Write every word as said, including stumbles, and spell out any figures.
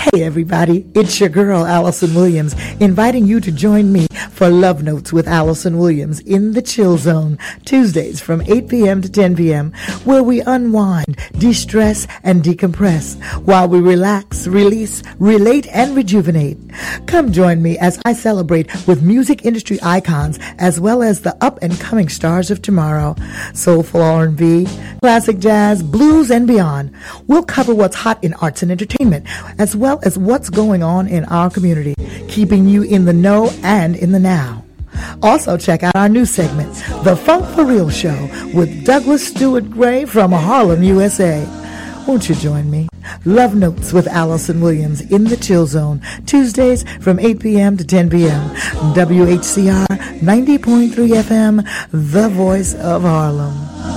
Hey everybody, it's your girl Allison Williams, inviting you to join me for Love Notes with Allison Williams in the Chill Zone, Tuesdays from eight p.m. to ten p.m., where we unwind, de-stress, and decompress while we relax, release, relate, and rejuvenate. Come join me as I celebrate with music industry icons as well as the up-and-coming stars of tomorrow. Soulful R and B, classic jazz, blues, and beyond. We'll cover what's hot in arts and entertainment, as well as what's going on in our community, keeping you in the know and in the now. Also, check out our new segment, The Funk for Real Show, with Douglas Stewart Gray from Harlem, U S A. Won't you join me? Love Notes with Allison Williams in the Chill Zone, Tuesdays from eight p.m. to ten p.m. W H C R ninety point three F M, the voice of Harlem.